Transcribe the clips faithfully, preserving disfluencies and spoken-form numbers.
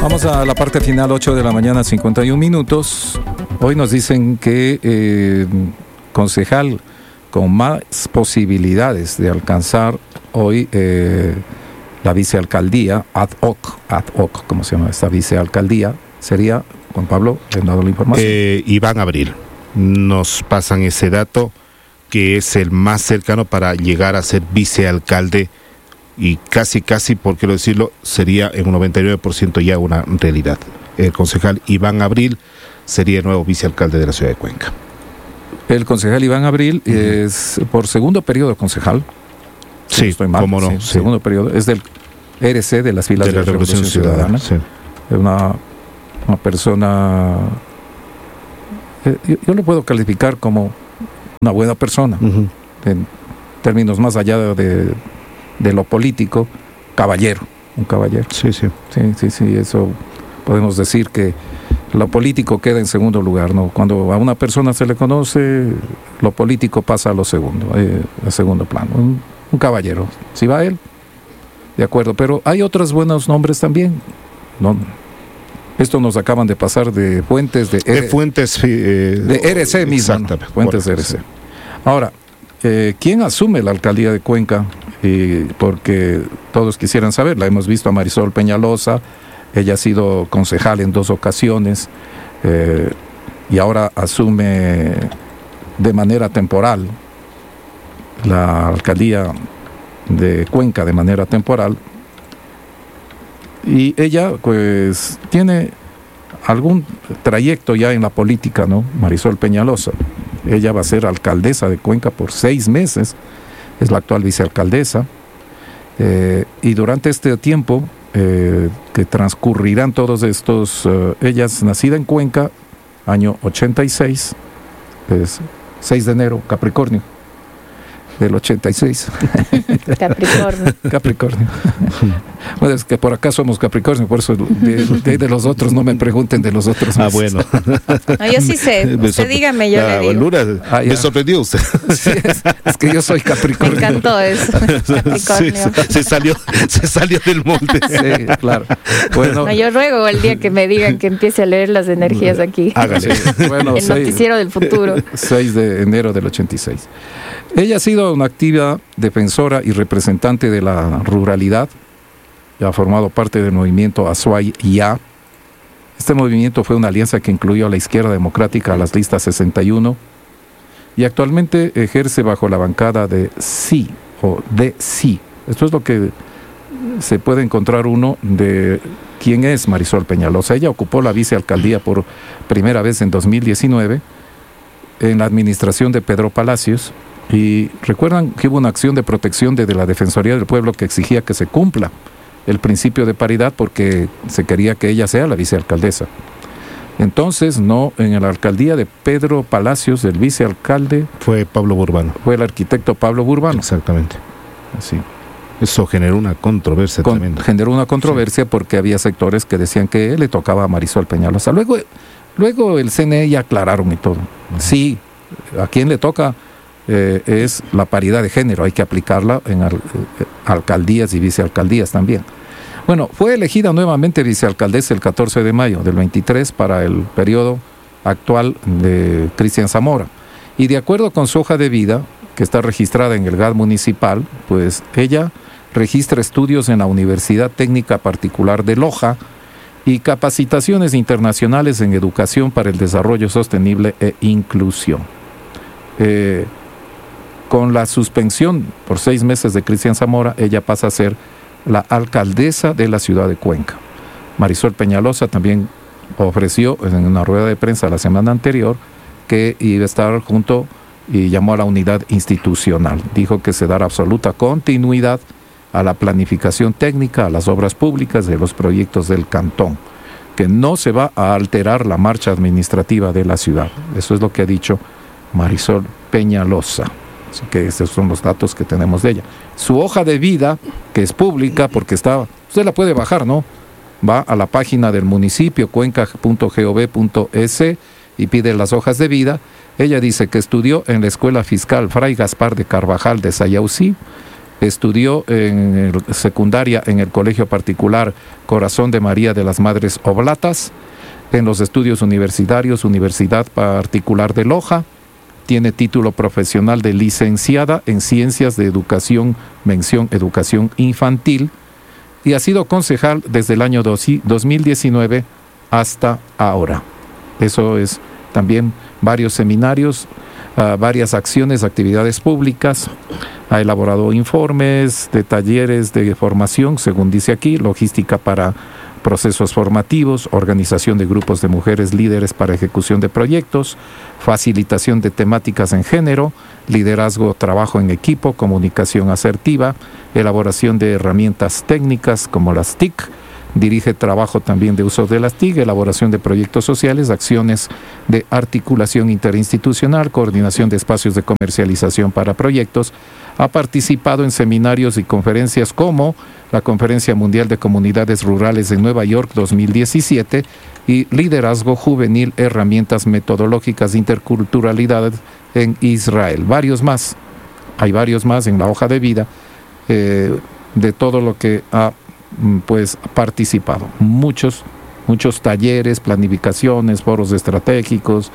Vamos a la parte final, ocho de la mañana, cincuenta y un minutos. Hoy nos dicen que eh, concejal con más posibilidades de alcanzar hoy eh, la vicealcaldía, ad hoc, ad hoc, ¿cómo se llama esta vicealcaldía? Sería, Juan Pablo, ¿le han dado la información? Eh, Iván Abril. Nos pasan ese dato, que es el más cercano para llegar a ser vicealcalde, y casi, casi, por qué decirlo, sería en un noventa y nueve por ciento ya una realidad. El concejal Iván Abril sería el nuevo vicealcalde de la ciudad de Cuenca. El concejal Iván Abril uh-huh. es por segundo periodo concejal. Sí, si no estoy mal, cómo no. Sí, sí. Segundo periodo. Es del R C de las filas de, de la, la Revolución, Revolución Ciudadana. Ciudadana. Sí. Es una, una persona... Eh, yo, yo lo puedo calificar como una buena persona. Uh-huh. En términos más allá de... de lo político, caballero, un caballero. Sí, sí. Sí, sí, sí, eso podemos decir que lo político queda en segundo lugar, ¿no? Cuando a una persona se le conoce, lo político pasa a lo segundo, eh, a segundo plano. Un, un caballero. Si va él, de acuerdo, pero hay otros buenos nombres también, ¿no? Esto nos acaban de pasar de Fuentes, de, de R- Fuentes, eh, de R C mismo, ¿no? Fuentes de R C. Ahora, eh, ¿quién asume la alcaldía de Cuenca? Y porque todos quisieran saber, la hemos visto a Marisol Peñalosa, ella ha sido concejal en dos ocasiones eh, y ahora asume de manera temporal la alcaldía de Cuenca de manera temporal, y ella pues tiene algún trayecto ya en la política, ¿no? Marisol Peñalosa, ella va a ser alcaldesa de Cuenca por seis meses. Es la actual vicealcaldesa, eh, y durante este tiempo eh, que transcurrirán todos estos, eh, ella es nacida en Cuenca, año ochenta y seis, es seis de enero, Capricornio, del ochenta y seis. Capricornio. Capricornio. Bueno, es que por acá somos Capricornio, por eso de, de, de los otros no me pregunten de los otros. Ah, bueno. No, yo sí sé, usted sor- dígame, yo ah, le digo. Luna, ah, me sorprendió usted. Sí, es, es que yo soy Capricornio. Me encantó eso, Capricornio. Sí, se, salió, se salió del molde. Sí, claro. Bueno, no, yo ruego el día que me digan que empiece a leer las energías aquí. Hágale. Bueno, el seis, noticiero del futuro. seis de enero del ochenta y seis. Ella ha sido una activa defensora y representante de la ruralidad, ya ha formado parte del movimiento Azuay Ya. Este movimiento fue una alianza que incluyó a la izquierda democrática a las listas sesenta y uno y actualmente ejerce bajo la bancada de Sí o de Sí. Esto es lo que se puede encontrar uno de quién es Marisol Peñalosa. Ella ocupó la vicealcaldía por primera vez en dos mil diecinueve en la administración de Pedro Palacios. Y recuerdan que hubo una acción de protección desde la Defensoría del Pueblo que exigía que se cumpla el principio de paridad porque se quería que ella sea la vicealcaldesa. Entonces, no, en la alcaldía de Pedro Palacios, el vicealcalde fue Pablo Burbano. Fue el arquitecto Pablo Burbano. Exactamente. Así. Eso generó una controversia Con, tremenda. Generó una controversia sí. Porque había sectores que decían que le tocaba a Marisol Peñalosa. Luego, luego el C N E ya aclararon y todo. Uh-huh. Sí, a quién le toca eh, es la paridad de género. Hay que aplicarla en al, eh, alcaldías y vicealcaldías también. Bueno, fue elegida nuevamente vicealcaldesa el catorce de mayo del veintitrés para el periodo actual de Cristian Zamora. Y de acuerdo con su hoja de vida, que está registrada en el G A D municipal, pues ella registra estudios en la Universidad Técnica Particular de Loja y capacitaciones internacionales en educación para el desarrollo sostenible e inclusión. Eh, con la suspensión por seis meses de Cristian Zamora, ella pasa a ser la alcaldesa de la ciudad de Cuenca. Marisol Peñalosa también ofreció en una rueda de prensa la semana anterior que iba a estar junto y llamó a la unidad institucional. Dijo que se dará absoluta continuidad a la planificación técnica, a las obras públicas de los proyectos del cantón, que no se va a alterar la marcha administrativa de la ciudad. Eso es lo que ha dicho Marisol Peñalosa. Así que estos son los datos que tenemos de ella. Su hoja de vida, que es pública, porque está, usted la puede bajar, ¿no? Va a la página del municipio, cuenca punto gov punto es, y pide las hojas de vida. Ella dice que estudió en la Escuela Fiscal Fray Gaspar de Carvajal de Sayausí, Estudió en el, secundaria en el Colegio Particular Corazón de María de las Madres Oblatas, en los estudios universitarios Universidad Particular de Loja. Tiene título profesional de licenciada en Ciencias de Educación, mención Educación Infantil, y ha sido concejal desde el año dos mil diecinueve hasta ahora. Eso es también varios seminarios, uh, varias acciones, actividades públicas. Ha elaborado informes de talleres de formación, según dice aquí, logística para procesos formativos, organización de grupos de mujeres líderes para ejecución de proyectos, facilitación de temáticas en género, liderazgo, trabajo en equipo, comunicación asertiva, elaboración de herramientas técnicas como las T I C, dirige trabajo también de uso de las T I C, elaboración de proyectos sociales, acciones de articulación interinstitucional, coordinación de espacios de comercialización para proyectos. Ha participado en seminarios y conferencias como la Conferencia Mundial de Comunidades Rurales en Nueva York dos mil diecisiete y Liderazgo Juvenil, Herramientas Metodológicas de Interculturalidad en Israel. Varios más, hay varios más en la hoja de vida eh, de todo lo que ha pues participado. Muchos, muchos talleres, planificaciones, foros estratégicos,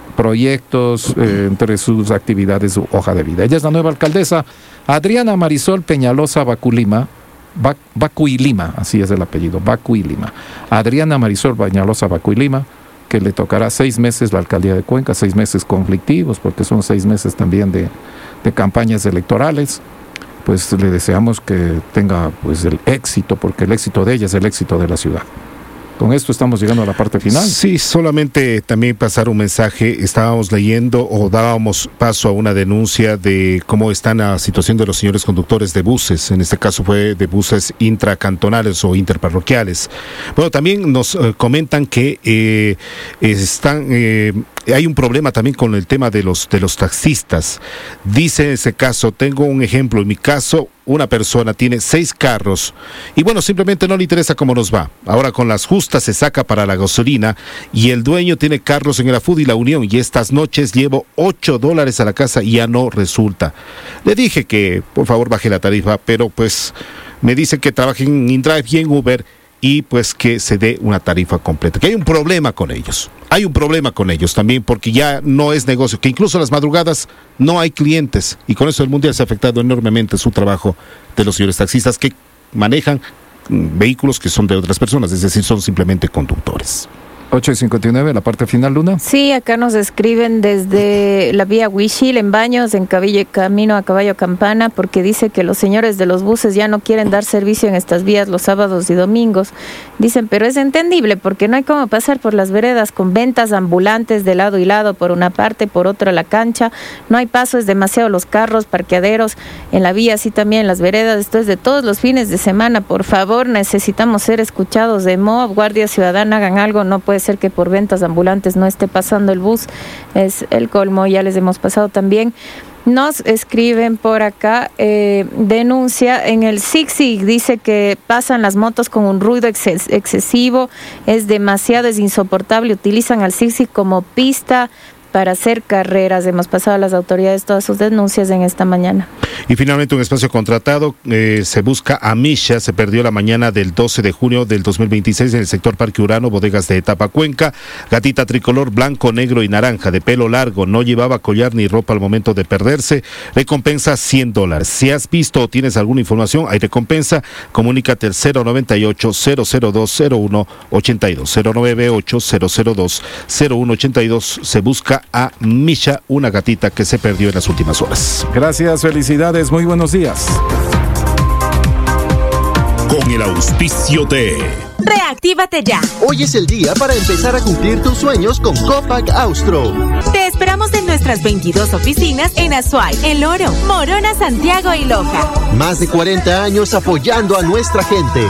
proyectos, eh, entre sus actividades, su hoja de vida. Ella es la nueva alcaldesa, Adriana Marisol Peñalosa Baculima, Bac, Bacuilima, así es el apellido, Bacuilima. Adriana Marisol Peñalosa Bacuilima, que le tocará seis meses la alcaldía de Cuenca, seis meses conflictivos, porque son seis meses también de, de campañas electorales. Pues le deseamos que tenga pues el éxito, porque el éxito de ella es el éxito de la ciudad. Con esto estamos llegando a la parte final. Sí, solamente también pasar un mensaje. Estábamos leyendo o dábamos paso a una denuncia de cómo está la situación de los señores conductores de buses. En este caso fue de buses intracantonales o interparroquiales. Bueno, también nos eh, comentan que eh, están... Eh, hay un problema también con el tema de los de los taxistas. Dice en ese caso, tengo un ejemplo, en mi caso, una persona tiene seis carros y bueno, simplemente no le interesa cómo nos va. Ahora con las justas se saca para la gasolina y el dueño tiene carros en el AFUD y la Unión y estas noches llevo ocho dólares a la casa y ya no resulta. Le dije que por favor baje la tarifa, pero pues me dice que trabaje en InDrive y en Uber y pues que se dé una tarifa completa, que hay un problema con ellos, hay un problema con ellos también porque ya no es negocio, que incluso a las madrugadas no hay clientes y con eso el mundial se ha afectado enormemente su trabajo de los señores taxistas que manejan vehículos que son de otras personas, es decir, son simplemente conductores. ocho y cincuenta y nueve, la parte final, Luna. Sí, acá nos escriben desde la vía Huichil, en Baños, en Cabille, camino a Caballo Campana, porque dice que los señores de los buses ya no quieren dar servicio en estas vías los sábados y domingos. Dicen, pero es entendible, porque no hay cómo pasar por las veredas con ventas ambulantes de lado y lado, por una parte, por otra la cancha. No hay paso, es demasiado los carros, parqueaderos en la vía, así también las veredas. Esto es de todos los fines de semana. Por favor, necesitamos ser escuchados. De M O A B, Guardia Ciudadana, hagan algo, no puede ser que por ventas ambulantes no esté pasando el bus, es el colmo, ya les hemos pasado también. Nos escriben por acá, eh, denuncia en el Zig-Zig, dice que pasan las motos con un ruido exces- excesivo, es demasiado, es insoportable, utilizan al Zig-Zig como pista para hacer carreras. Hemos pasado a las autoridades todas sus denuncias en esta mañana. Y finalmente un espacio contratado, eh, se busca a Misha, se perdió la mañana del doce de junio del dos mil veintiséis en el sector Parque Urano, bodegas de Etapa Cuenca. Gatita tricolor blanco, negro y naranja, de pelo largo, no llevaba collar ni ropa al momento de perderse. Recompensa cien dólares. Si has visto o tienes alguna información, hay recompensa, comunícate al cero noventa y ocho, cero cero dos, cero uno ochenta y dos, cero noventa y ocho, cero cero dos, cero uno ochenta y dos. Se busca a Misha, una gatita que se perdió en las últimas horas. Gracias, felicidades, muy buenos días. Con el auspicio de Reactívate ya. Hoy es el día para empezar a cumplir tus sueños con Copac Austro. Te esperamos en nuestras veintidós oficinas en Azuay, El Oro, Morona, Santiago y Loja. Más de cuarenta años apoyando a nuestra gente.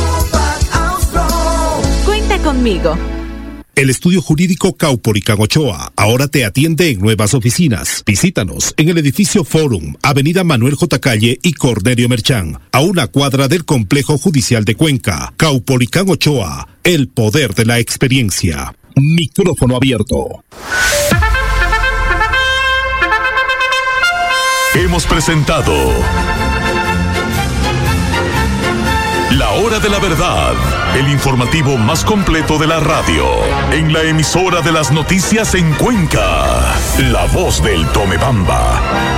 Cuenta conmigo. El estudio jurídico Caupolicán Ochoa ahora te atiende en nuevas oficinas. Visítanos en el edificio Forum, Avenida Manuel J. Calle y Cornelio Merchán, a una cuadra del Complejo Judicial de Cuenca. Caupolicán Ochoa, el poder de la experiencia. Micrófono abierto. Hemos presentado La Hora de la Verdad, el informativo más completo de la radio, en la emisora de las noticias en Cuenca, La Voz del Tomebamba.